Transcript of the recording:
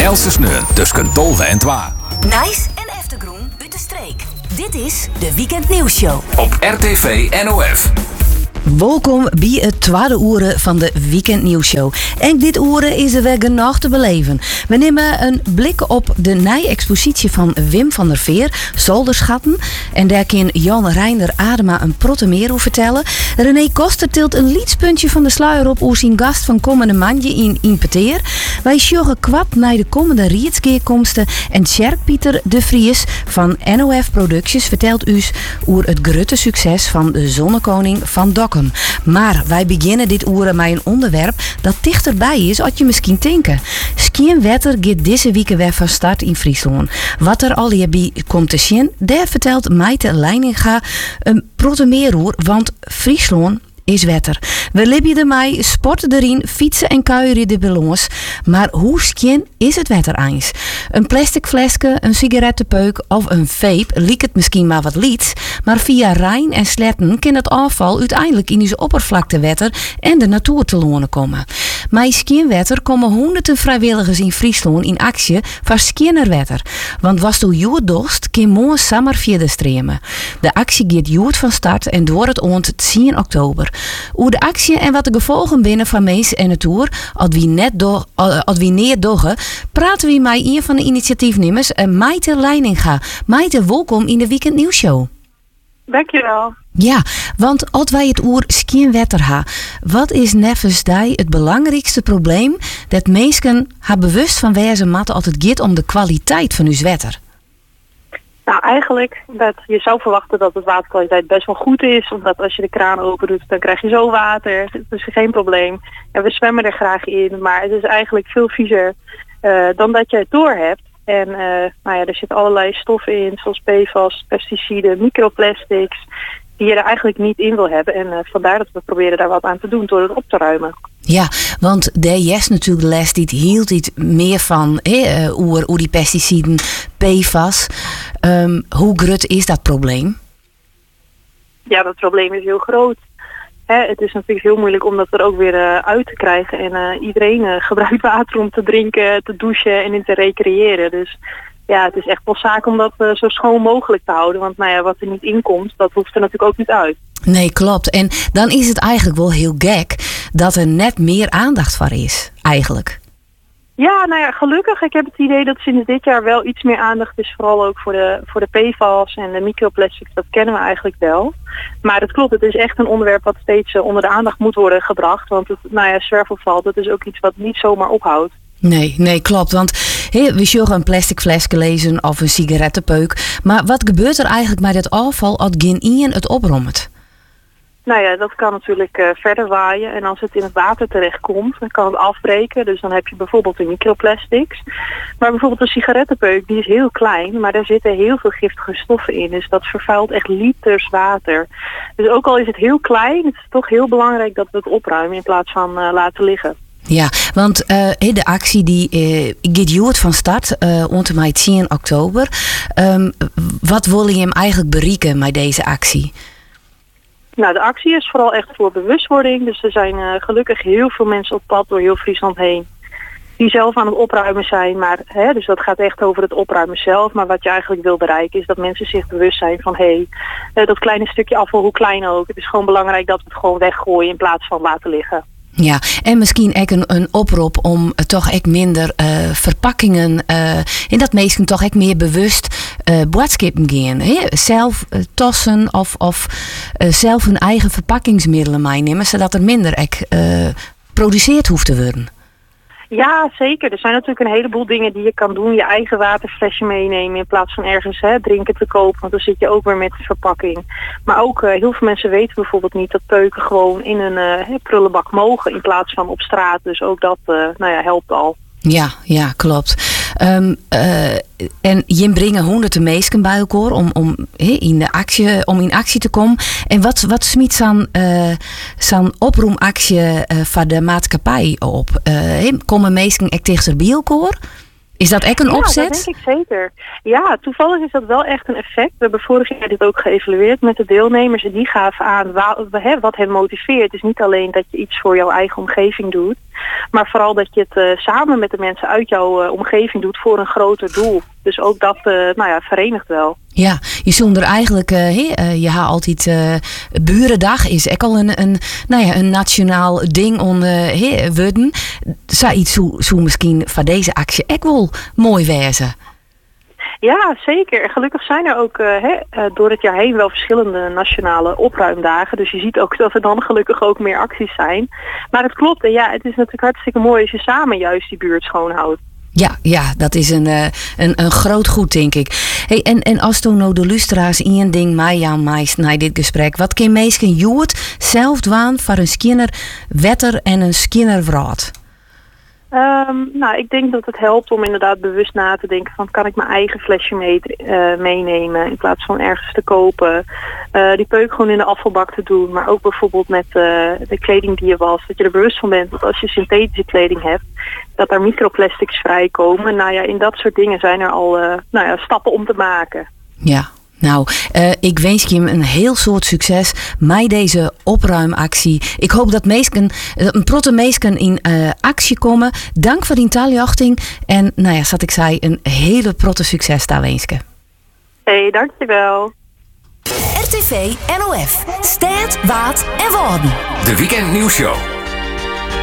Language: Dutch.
Else Sneun tussen Dolve en Twa. Nice en Eftergroen uit de streek. Dit is de Weekend Nieuwsshow. Op RTV NOF. Welkom bij het tweede uur van de Weekend Nieuwsshow. En dit uur is er weer genoeg te beleven. We nemen een blik op de nieuwe expositie van Wim van der Veer, Zolderschatten. En daar kan Jan Reiner Adema een protte meer over vertellen. René Koster tilt een liedspuntje van de sluier op hoe zijn gast van komende maandje in Peteer. Wij sjoggen kwad naar de komende rietskeerkomsten. En Tjerk Pieter de Vries van NOF Productions vertelt u over het grote succes van de Zonnekoning van Dokkum. Maar wij beginnen dit uur met een onderwerp dat dichterbij is als je misschien denken. Skiënwetter gaat deze week weer van start in Friesland. Wat er al hierbij komt te zien, daar vertelt Maite Leininga een protte meer over, want Friesland is wetter. We libben ermee, sporten erin, fietsen en kuieren de ballons. Maar hoe skien is het wetter eens? Een plastic flesje, een sigarettenpeuk of een vape liekt het misschien maar wat liets. Maar via Rijn en sletten kan het afval uiteindelijk in onze oppervlaktewetter en de natuur te lonen komen. Met skiënwetter komen honderden vrijwilligers in Friesland in actie voor skiënnerwetter. Want was door joer dorst, kan mooi samen verder streamen. De actie gaat joer van start en door het ont 10 oktober. Hoe de actie en wat de gevolgen binnen van mensen en natuur, als we neer doggen, praten we met een van de initiatiefnemers, Maite Leininga. Maite, welkom in de Weekend Nieuwsshow. Dankjewel. Ja, want als wij het oer skiënwetter ha, wat is nevens die het belangrijkste probleem dat mensen haar bewust van wezen matten als het gaat om de kwaliteit van uw wetter? Nou, eigenlijk dat je zou verwachten dat de waterkwaliteit best wel goed is. Omdat als je de kraan open doet, dan krijg je zo water. Dat is geen probleem. En we zwemmen er graag in. Maar het is eigenlijk veel viezer dan dat je het doorhebt. En er zitten allerlei stoffen in, zoals PFAS, pesticiden, microplastics, die je er eigenlijk niet in wil hebben. En vandaar dat we proberen daar wat aan te doen door het op te ruimen. Ja, want de is natuurlijk de les die hield iets meer van hoe die pesticiden, PFAS. Hoe groot is dat probleem? Ja, dat probleem is heel groot. Het is natuurlijk heel moeilijk om dat er ook weer uit te krijgen. En iedereen gebruikt water om te drinken, te douchen en in te recreëren. Dus ja, het is echt wel zaak om dat zo schoon mogelijk te houden. Want wat er niet in komt, dat hoeft er natuurlijk ook niet uit. Nee, klopt. En dan is het eigenlijk wel heel gek dat er net meer aandacht voor is, eigenlijk. Ja, gelukkig. Ik heb het idee dat sinds dit jaar wel iets meer aandacht is. Vooral ook voor de PFAS en de microplastics. Dat kennen we eigenlijk wel. Maar het klopt, het is echt een onderwerp wat steeds onder de aandacht moet worden gebracht. Want zwerfafval, dat is ook iets wat niet zomaar ophoudt. Nee, klopt. Want we zullen een plastic flesje lezen of een sigarettenpeuk. Maar wat gebeurt er eigenlijk met het afval als geen ien het opromt? Dat kan natuurlijk verder waaien. En als het in het water terechtkomt, dan kan het afbreken. Dus dan heb je bijvoorbeeld de microplastics. Maar bijvoorbeeld een sigarettenpeuk, die is heel klein. Maar daar zitten heel veel giftige stoffen in. Dus dat vervuilt echt liters water. Dus ook al is het heel klein, het is toch heel belangrijk dat we het opruimen in plaats van laten liggen. Ja, want de actie die gaat joert van start onder 10 oktober. Wat wil je hem eigenlijk bereiken met deze actie? De actie is vooral echt voor bewustwording. Dus er zijn gelukkig heel veel mensen op pad door heel Friesland heen die zelf aan het opruimen zijn. Maar dus dat gaat echt over het opruimen zelf. Maar wat je eigenlijk wil bereiken is dat mensen zich bewust zijn van dat kleine stukje afval, hoe klein ook. Het is gewoon belangrijk dat we het gewoon weggooien in plaats van laten liggen. Ja, en misschien ook een oproep om toch ook minder verpakkingen en dat mensen toch ook meer bewust boodschappen gaan. Zelf tossen of zelf hun eigen verpakkingsmiddelen meenemen, zodat er minder geproduceerd hoeft te worden. Ja, zeker. Er zijn natuurlijk een heleboel dingen die je kan doen. Je eigen waterflesje meenemen in plaats van ergens drinken te kopen. Want dan zit je ook weer met de verpakking. Maar ook heel veel mensen weten bijvoorbeeld niet dat peuken gewoon in een prullenbak mogen in plaats van op straat. Dus ook dat helpt al. Ja, klopt. En je brengen honderden mensen bij elkaar om in actie te komen. En wat smiet zo'n oproemactie van de maatschappij op? Komen mensen echt tegen bij elkaar? Is dat echt een opzet? Ja, dat denk ik zeker. Ja, toevallig is dat wel echt een effect. We hebben vorig jaar dit ook geëvalueerd met de deelnemers. En die gaven aan wat hen motiveert. Het is niet alleen dat je iets voor jouw eigen omgeving doet. Maar vooral dat je het samen met de mensen uit jouw omgeving doet voor een groter doel. Dus ook dat verenigt wel. Ja, je zond er eigenlijk, je had altijd Burendag is ook al een nationaal ding worden. Zou iets zo misschien van deze actie ook wel mooi wezen? Ja, zeker. En gelukkig zijn er ook door het jaar heen wel verschillende nationale opruimdagen. Dus je ziet ook dat er dan gelukkig ook meer acties zijn. Maar het klopt. En ja, het is natuurlijk hartstikke mooi als je samen juist die buurt schoonhoudt. Ja, dat is een groot goed, denk ik. Hey, en als toen nou de luisteraars één ding mij aan meist na dit gesprek, wat kan meestal Joert zelf doen voor een skinner wetter en een skinner wraad? Ik denk dat het helpt om inderdaad bewust na te denken van kan ik mijn eigen flesje meenemen in plaats van ergens te kopen. Die peuk gewoon in de afvalbak te doen, maar ook bijvoorbeeld met de kleding die je was. Dat je er bewust van bent dat als je synthetische kleding hebt, dat daar microplastics vrijkomen. Nou ja, in dat soort dingen zijn er al stappen om te maken. Ja. Nou, ik wens je hem een heel soort succes met deze opruimactie. Ik hoop dat een protte meesken in actie komen. Dank voor die taljachting. En zoals ik zei, een hele protte succes daar wenske. Hey, dankjewel. RTV NOF. Start, Waard en Waarden. De Weekend Nieuwsshow.